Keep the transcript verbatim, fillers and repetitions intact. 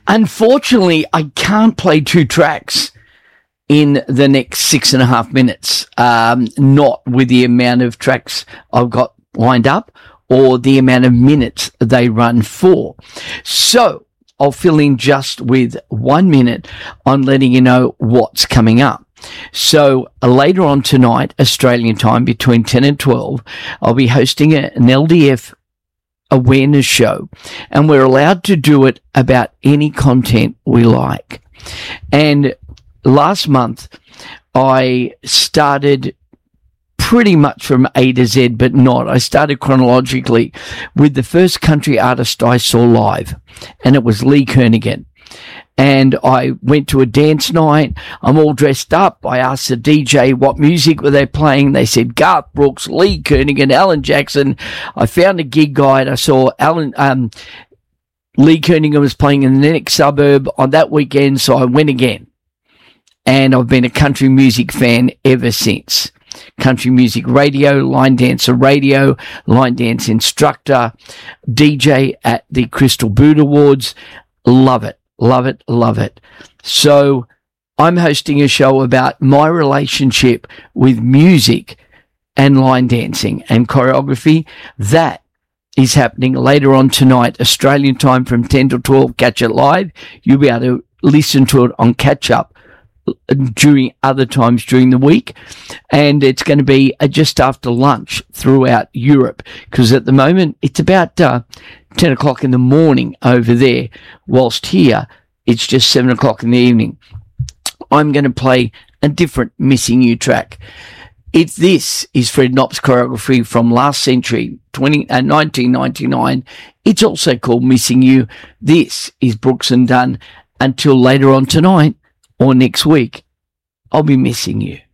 Unfortunately, I can't play two tracks in the next six and a half minutes, um, not with the amount of tracks I've got lined up or the amount of minutes they run for. So I'll fill in just with one minute on letting you know what's coming up. So uh, later on tonight, Australian time, between ten and twelve, I'll be hosting a, an L D F awareness show, and we're allowed to do it about any content we like. And last month, I started pretty much from A to Z, but not. I started chronologically with the first country artist I saw live, and it was Lee Kernaghan. And I went to a dance night. I'm all dressed up. I asked the D J what music were they playing. They said Garth Brooks, Lee Kernaghan, Alan Jackson. I found a gig guide. I saw Alan, um, Lee Kernaghan was playing in the next suburb on that weekend, so I went again. And I've been a country music fan ever since. Country music radio, line dancer radio, line dance instructor, D J at the Crystal Boot Awards. Love it. Love it, love it. So I'm hosting a show about my relationship with music and line dancing and choreography. That is happening later on tonight, Australian time from ten to twelve. Catch it live. You'll be able to listen to it on catch up during other times during the week. And it's going to be uh, just after lunch throughout Europe, because at the moment it's about uh, ten o'clock in the morning over there, whilst here it's just seven o'clock in the evening. I'm going to play a different Missing You track. It's this is Fred Knopp's choreography from last century, twenty, uh, nineteen ninety-nine. It's also called Missing You. This is Brooks and Dunn. Until later on tonight or next week, I'll be missing you.